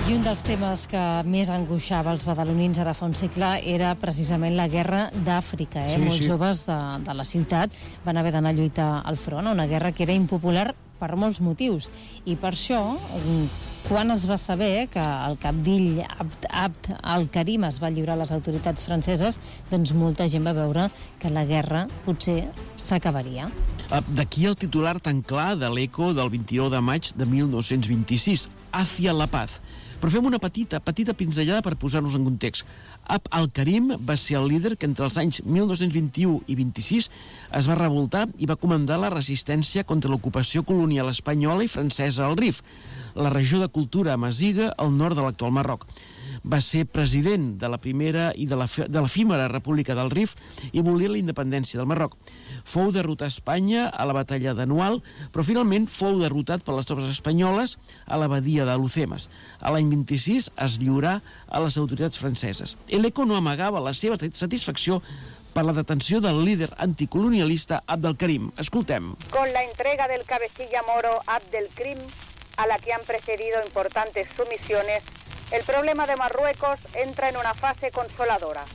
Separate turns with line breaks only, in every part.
I un dels temes que més angoixava els badalonins ara fa un segle era precisament la guerra d'Àfrica. Molts joves de la ciutat van haver d'anar a lluitar al front, una guerra que era impopular per molts motius. I per això, quan es va saber que el cabdill Abd al-Karim es va lliurar a les autoritats franceses, doncs molta gent va veure que la guerra potser s'acabaria.
D'aquí el titular tan clar de l'Eco del 29 de maig de 1926, Hacia la paz. Però fem una petita pinzellada per posar-nos en context. Abd al-Karim va ser el líder que entre els anys 1921 i 26 es va revoltar i va comandar la resistència contra l'ocupació colonial espanyola i francesa al Rif, la regió de cultura amaziga al nord de l'actual Marroc. Va ser president de la primera i de l'efímera República del Rif i volia la independència del Marroc. Fou derrotat a Espanya a la batalla d'Anual, però finalment fou derrotat per les tropes espanyoles a la badia de Lucemas. A l'any 26 es lliurà a les autoritats franceses. L'Eco no amagava la seva satisfacció per la detenció del líder anticolonialista Abd al-Karim. Escoltem.
Con la entrega del cabecilla moro Abd al-Karim, a la que han precedido importantes sumisiones, el problema de Marruecos entra en una fase consoladora.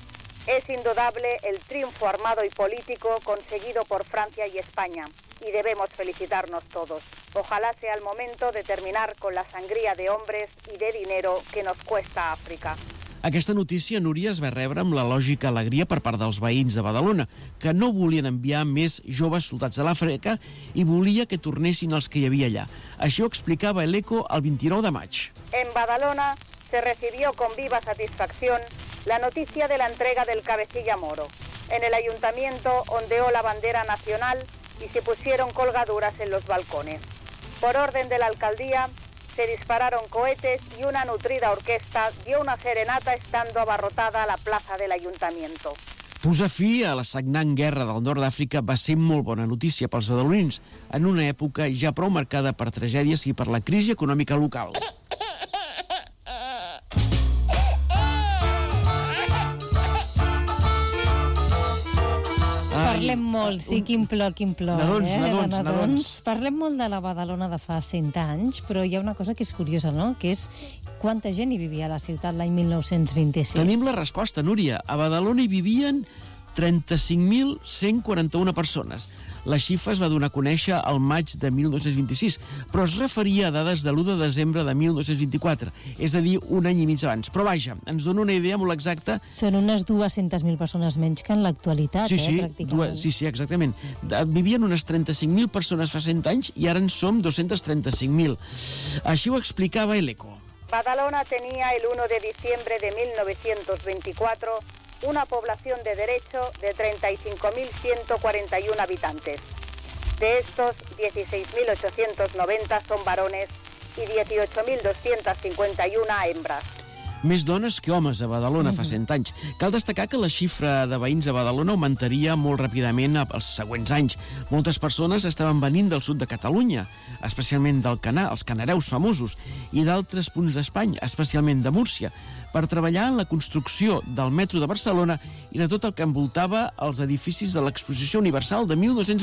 Es indudable el triunfo armado y político conseguido por Francia y España, y debemos felicitarnos todos. Ojalá sea el momento de terminar con la sangría de hombres y de dinero que nos cuesta África.
Aquesta notícia, Núria, es va rebre amb la lògica alegria per part dels veïns de Badalona, que no volien enviar més joves soldats a l'Àfrica i volia que tornessin els que hi havia allà. Així ho explicava l'Eco el 29 de maig.
En Badalona se recibió con viva satisfacción la noticia de la entrega del cabecilla moro. En el ayuntamiento ondeó la bandera nacional y se pusieron colgaduras en los balcones. Por orden de la alcaldía, se dispararon cohetes y una nutrida orquesta dio una serenata estando abarrotada la plaza del ayuntamiento.
Posar fi a la sagnant guerra del nord d'Àfrica va ser molt bona notícia pels badalonins, en una època ja prou marcada per tragèdies i per la crisi econòmica local.
Parlem molt, sí, quin plor, nadons. Parlem molt de la Badalona de fa 100 anys, però hi ha una cosa que és curiosa, no? Que és quanta gent hi vivia a la ciutat l'any 1926.
Tenim la resposta, Núria. A Badalona hi vivien 35.141 persones. La xifra es va donar a conèixer al maig de 1926, però es referia a dades de l'1 de desembre de 1924, és a dir, un any i mig abans. Però vaja, ens dona una idea molt exacta.
Són unes 200.000 persones menys que en l'actualitat, pràcticament.
Sí, exactament. Vivien unes 35.000 persones fa 100 anys i ara en som 235.000. Així ho explicava l'Eco.
Badalona tenía el 1 de diciembre de 1924 una población de derecho de 35.141 habitantes. De estos, 16.890 son varones y 18.251 hembras.
Més dones que homes a Badalona fa 100 anys. Cal destacar que la xifra de veïns a Badalona augmentaria molt ràpidament els següents anys. Moltes persones estaven venint del sud de Catalunya, especialment del Canà, els canareus famosos, i d'altres punts d'Espanya, especialment de Múrcia, per treballar en la construcció del metro de Barcelona i de tot el que envoltava els edificis de l'Exposició Universal de 1920.